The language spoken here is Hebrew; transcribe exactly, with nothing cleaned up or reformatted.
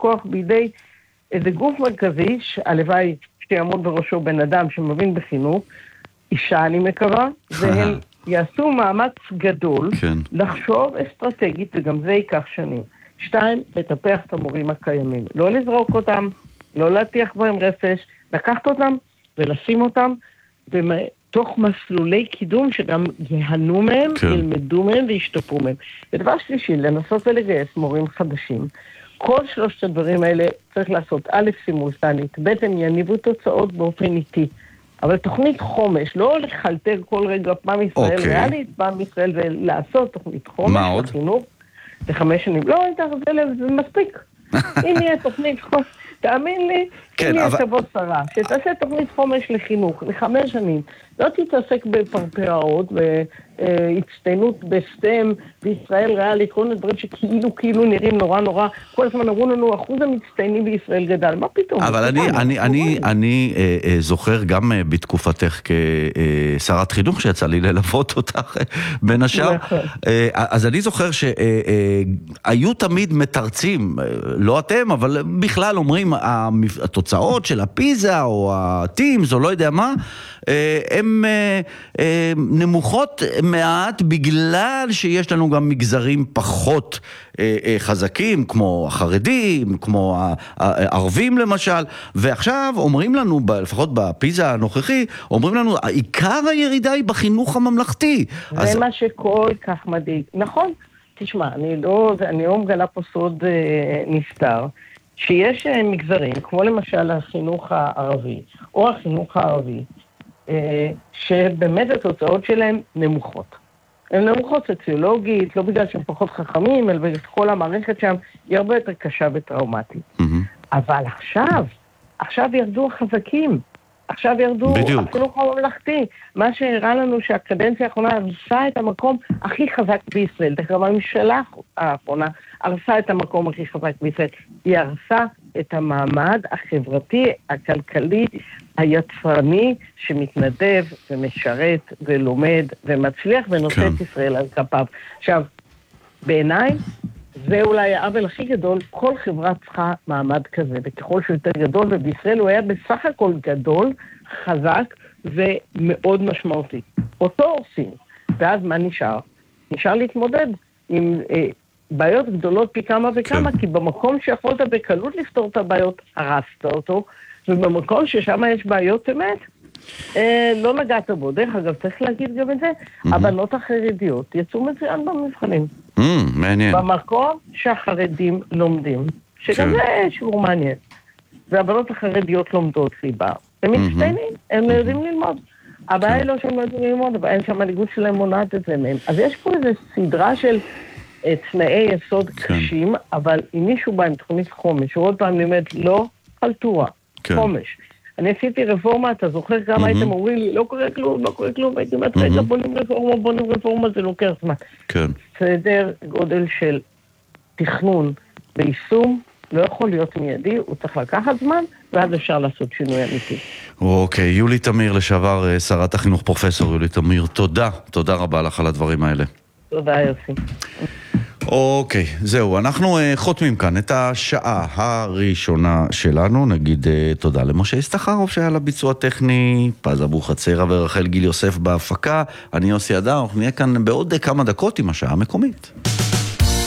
הכוח בידי איזה גוף מרכזי, שהלוואי שיעמוד בראשו בן אדם שמבין בחינוך, אישה אני מקווה, והם יעשו מאמץ גדול כן. לחשוב אסטרטגית, וגם זה ייקח שנים. שתיים, לטפח את המורים הקיימים. לא לזרוק אותם, לא להטיח בהם רפש, לקחת אותם ולשים אותם בתוך מסלולי קידום שגם יהנו מהם, כן. ילמדו מהם וישתפרו מהם. ודבר שלישי, לנסות ולגייס מורים חדשים. כל שלושת הדברים האלה צריך לעשות א' סימולטנית, ב' הם יניבו תוצאות באופן איטי. אבל תוכנית חומש, לא לחלטר כל רגע פעם ישראל okay. ריאלית, פעם ישראל ולעשות תוכנית חומש לחינוך, זה חמש שנים. לא, זה, זה מספיק. אם יהיה תוכנית חומש, תאמין לי, כן, אם יהיה אבל... תבוא שרה, שתעשה תוכנית חומש לחינוך, לחמש שנים, לא תתעסק בפרפראות, בהצטיינות בסטם, בישראל ריאלית, כל מיני דברים שכאילו כאילו נראים נורא נורא, כל הזמן אמרו לנו, אחוז המצטיינים בישראל גדל, מה פתאום? אבל אני, אני, אני, אני אה, אה, זוכר גם אה, בתקופתך כשרת חינוך, שיצא לי ללוות אותך בין השאר, אה, אז אני זוכר שהיו אה, תמיד מתרצים, אה, לא אתם, אבל בכלל אומרים, התוצאות של הפיזה או הטימס או לא יודע מה, הן נמוכות מעט בגלל שיש לנו גם מגזרים פחות חזקים, כמו החרדים, כמו הערבים למשל, ועכשיו אומרים לנו, לפחות בפיזה הנוכחי, אומרים לנו, עיקר הירידה היא בחינוך הממלכתי. זה מה שכל כך מדאיג. נכון, תשמע, אני לא, אני לא מגלה פה סוד נסתר, שיש מגזרים, כמו למשל החינוך הערבי, או החינוך הערבי, שבאמת התוצאות שלהם נמוכות. הן נמוכות סוציולוגית, לא בגלל שהם פחות חכמים, אלא בגלל כל המערכת שם היא הרבה יותר קשה וטראומטית. אבל עכשיו, עכשיו ירדו החזקים, עכשיו ירדו החינוך הממלכתי, מה שהראה לנו שהקדנציה האחרונה הרסה את המקום הכי חזק בישראל, דרך אגב הממשלה האחרונה הרסה את המקום הכי חזק בישראל, היא הרסה את המעמד החברתי, הכלכלי, היצרני, שמתנדב ומשרת ולומד ומצליח ונושא כן. את ישראל על כפיו. עכשיו, בעיניי, זה אולי העוול הכי גדול, כל חברה צריכה מעמד כזה, וככל שהוא יותר גדול, ובישראל הוא היה בסך הכל גדול, חזק ומאוד משמעותי. אותו עושים, ואז מה נשאר? נשאר להתמודד עם אה, בעיות גדולות פי כמה וכמה, כן. כי במקום שיכולת בקלות לפתור את הבעיות, הרסת אותו, ובמקום ששם יש בעיות אמת, אה, לא נגעת בו. דרך אגב, צריך להגיד גם את זה, mm-hmm. הבנות החרדיות יצאו מצוין במבחנים. Mm, מעניין. במקום שהחרדים לומדים, שגם זה שיעור מעניין. והבנות החרדיות לומדות ליבה. הם מצטיינים, הם לא יודעים ללמוד. הבעיה היא לא שהם לא יודעים ללמוד, אבל אין שהמנהיגות שלהם מונעת את זה מהם. אז יש פה איזו סדרה של תנאי יסוד קשים, אבל אם מישהו בא עם תוכנית חומש, הוא עוד פעם לימד לא חלטורה, חומש. אני עשיתי רפורמה, אתה זוכר כמה הייתם אומרים לי, לא קורה כלום, לא קורה כלום, הייתי אומרת, רגע, בונים רפורמה, בונים רפורמה, זה לוקח זמן. כן. סדר גודל של תכנון ויישום, לא יכול להיות מיידי, הוא צריך לקחת זמן, ואז אפשר לעשות שינוי אמיתי. אוקיי, יולי תמיר, לשעבר שרת החינוך, פרופסור יולי תמיר, תודה, תודה רבה לך על הדברים האלה. תודה, יוסי. אוקיי, זהו, אנחנו uh, חותמים כאן את השעה הראשונה שלנו, נגיד uh, תודה למשה הסתחרוף שהיה לביצוע טכני, פז אבו חצרה ורחל גיל יוסף בהפקה, אני יוסי אדר, אנחנו נהיה כאן בעוד כמה דקות עם השעה המקומית.